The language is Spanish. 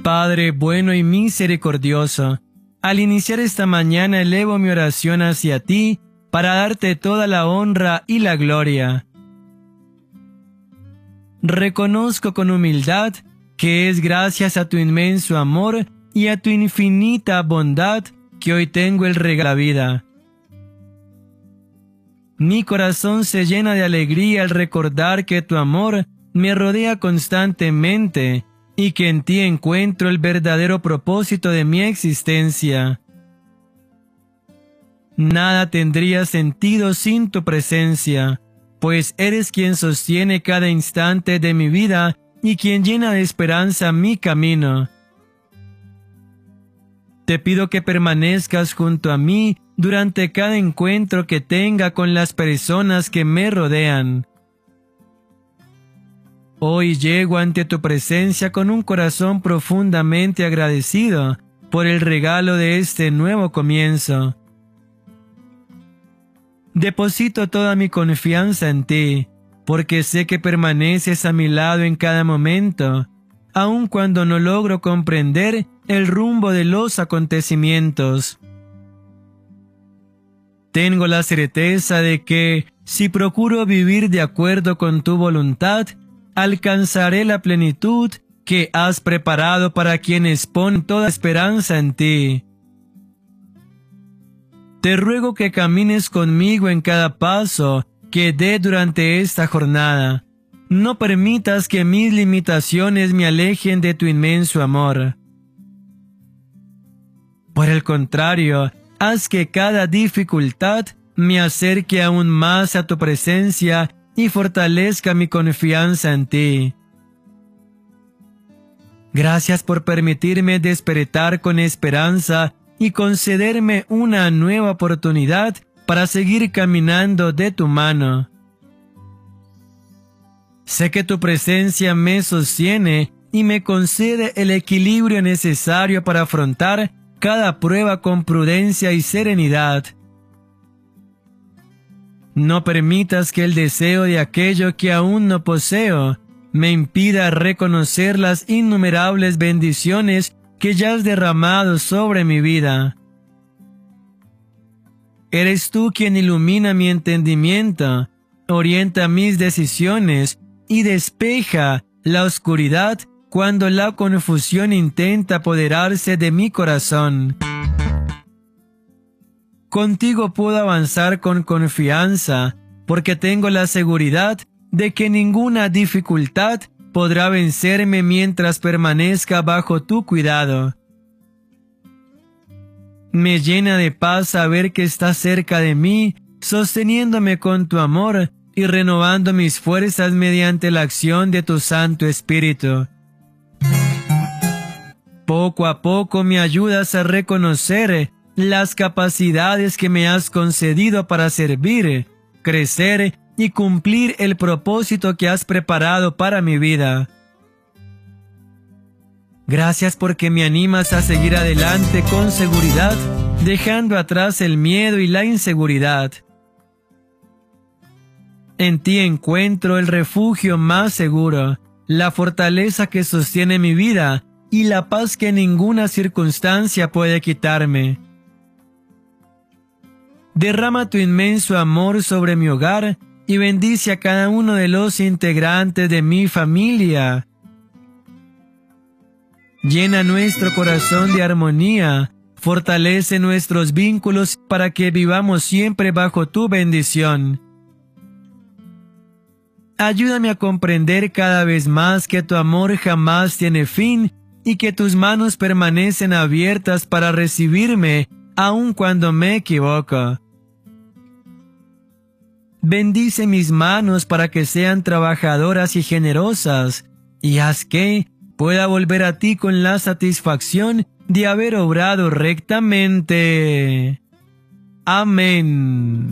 Padre bueno y misericordioso, al iniciar esta mañana elevo mi oración hacia ti para darte toda la honra y la gloria. Reconozco con humildad que es gracias a tu inmenso amor y a tu infinita bondad que hoy tengo el regalo de la vida. Mi corazón se llena de alegría al recordar que tu amor me rodea constantemente y que en ti encuentro el verdadero propósito de mi existencia. Nada tendría sentido sin tu presencia, pues eres quien sostiene cada instante de mi vida y quien llena de esperanza mi camino. Te pido que permanezcas junto a mí durante cada encuentro que tenga con las personas que me rodean. Hoy llego ante tu presencia con un corazón profundamente agradecido por el regalo de este nuevo comienzo. Deposito toda mi confianza en ti, porque sé que permaneces a mi lado en cada momento, aun cuando no logro comprender el rumbo de los acontecimientos. Tengo la certeza de que, si procuro vivir de acuerdo con tu voluntad, alcanzaré la plenitud que has preparado para quienes ponen toda esperanza en ti. Te ruego que camines conmigo en cada paso que dé durante esta jornada. No permitas que mis limitaciones me alejen de tu inmenso amor. Por el contrario, haz que cada dificultad me acerque aún más a tu presencia y fortalezca mi confianza en ti. Gracias por permitirme despertar con esperanza y concederme una nueva oportunidad para seguir caminando de tu mano. Sé que tu presencia me sostiene y me concede el equilibrio necesario para afrontar cada prueba con prudencia y serenidad. No permitas que el deseo de aquello que aún no poseo me impida reconocer las innumerables bendiciones que ya has derramado sobre mi vida. Eres tú quien ilumina mi entendimiento, orienta mis decisiones y despeja la oscuridad cuando la confusión intenta apoderarse de mi corazón. Contigo puedo avanzar con confianza, porque tengo la seguridad de que ninguna dificultad podrá vencerme mientras permanezca bajo tu cuidado. Me llena de paz saber que estás cerca de mí, sosteniéndome con tu amor y renovando mis fuerzas mediante la acción de tu Santo Espíritu. Poco a poco me ayudas a reconocer las capacidades que me has concedido para servir, crecer y cumplir el propósito que has preparado para mi vida. Gracias porque me animas a seguir adelante con seguridad, dejando atrás el miedo y la inseguridad. En ti encuentro el refugio más seguro, la fortaleza que sostiene mi vida y la paz que ninguna circunstancia puede quitarme. Derrama tu inmenso amor sobre mi hogar y bendice a cada uno de los integrantes de mi familia. Llena nuestro corazón de armonía, fortalece nuestros vínculos para que vivamos siempre bajo tu bendición. Ayúdame a comprender cada vez más que tu amor jamás tiene fin y que tus manos permanecen abiertas para recibirme aun cuando me equivoco. Bendice mis manos para que sean trabajadoras y generosas, y haz que pueda volver a ti con la satisfacción de haber obrado rectamente. Amén.